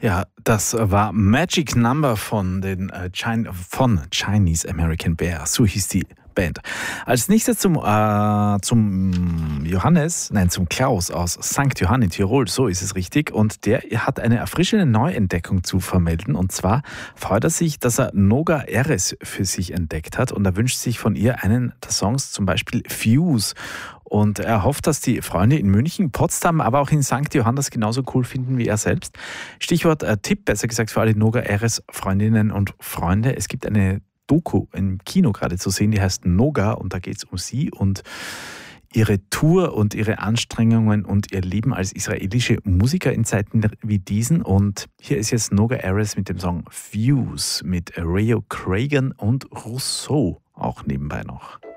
Ja, das war Magic Number von Chinese American Bear, so hieß die Band. Als nächstes zum zum Klaus aus St. Johann in Tirol, so ist es richtig. Und der hat eine erfrischende Neuentdeckung zu vermelden. Und zwar freut er sich, dass er Noga Eres für sich entdeckt hat. Und er wünscht sich von ihr einen der Songs, zum Beispiel Fuse. Und er hofft, dass die Freunde in München, Potsdam, aber auch in St. Johann das genauso cool finden wie er selbst. Stichwort Tipp, besser gesagt für alle Noga Eres Freundinnen und Freunde. Es gibt eine Doku im Kino gerade zu sehen, die heißt Noga, und da geht es um sie und ihre Tour und ihre Anstrengungen und ihr Leben als israelische Musiker in Zeiten wie diesen. Und hier ist jetzt Noga Eres mit dem Song Fuse mit Rio Cragen und Rousseau auch nebenbei noch.